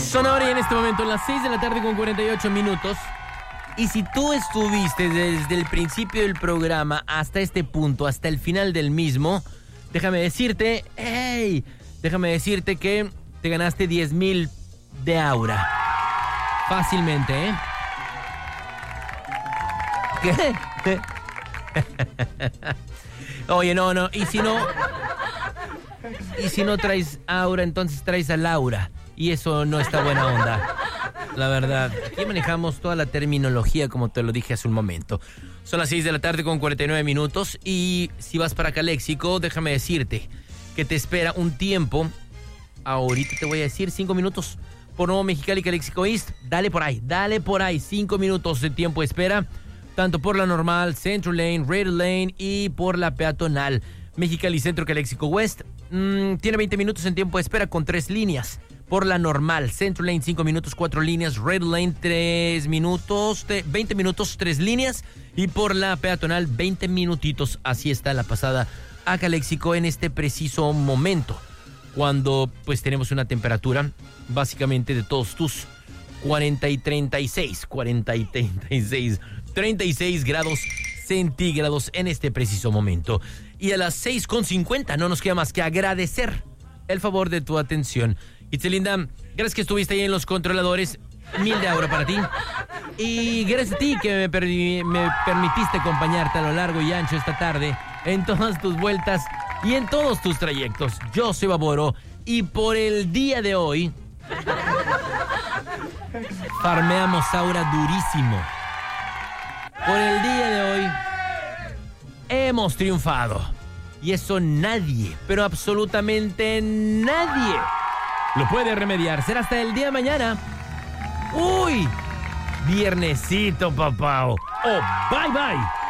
Son ahora y en este momento las 6 de la tarde con 48 minutos. Y si tú estuviste desde el principio del programa hasta este punto, hasta el final del mismo, déjame decirte que te ganaste 10,000 de Aura. Fácilmente, ¿eh? ¿Qué? Oye, no. Y si no traes Aura, entonces traes a Laura. Y eso no está buena onda. La verdad, aquí manejamos toda la terminología como te lo dije hace un momento. Son las 6 de la tarde con 49 minutos y si vas para Caléxico, déjame decirte que te espera un tiempo. Ahorita te voy a decir 5 minutos por Nuevo Mexicali, Caléxico East. Dale por ahí, 5 minutos de tiempo de espera, tanto por la normal, Central Lane, Red Lane y por la peatonal. Mexicali Centro, Caléxico West tiene 20 minutos en tiempo de espera con 3 líneas. Por la normal, Central Lane 5 minutos, 4 líneas, Red Lane 3 minutos, 20 minutos, 3 líneas y por la peatonal 20 minutitos. Así está la pasada a Caléxico en este preciso momento, cuando pues tenemos una temperatura básicamente de todos tus 36 grados centígrados en este preciso momento. Y a las 6:50 no nos queda más que agradecer el favor de tu atención. Itzelinda, gracias que estuviste ahí en los controladores. 1,000 de Aura para ti. Y gracias a ti que me permitiste acompañarte a lo largo y ancho esta tarde en todas tus vueltas y en todos tus trayectos. Yo soy Baboro y por el día de hoy farmeamos Aura durísimo. Por el día de hoy hemos triunfado. Y eso nadie, pero absolutamente nadie lo puede remediar. Será hasta el día de mañana. ¡Uy! Viernesito, papá. ¡Oh, bye, bye!